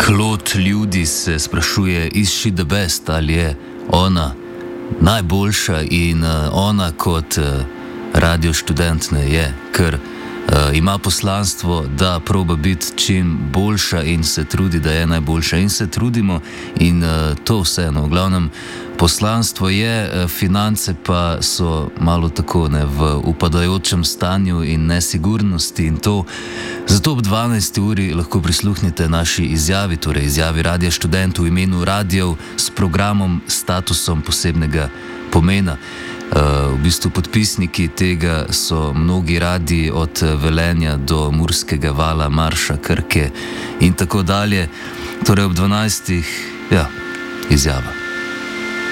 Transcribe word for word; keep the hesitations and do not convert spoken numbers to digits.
Klot ljudi se sprašuje, is she the best, ali je ona najboljša in uh, ona kot uh, radio študent ne je, ker uh, ima poslanstvo, da proba biti čim boljša in se trudi, da je najboljša in se trudimo in uh, to vseeno. V glavnem poslanstvo je, uh, finance pa so malo tako ne, v upadajočem stanju in nesigurnosti in to. Zato ob dvanajsti uri lahko prisluhnite naši izjavi, torej izjavi Radia Študent v imenu radijev s programom, statusom posebnega pomena. Uh, v bistvu podpisniki tega so mnogi radiji od Velenja do Murskega Vala, Marša, Krke in tako dalje. Torej ob dvanajstih, ja, izjava.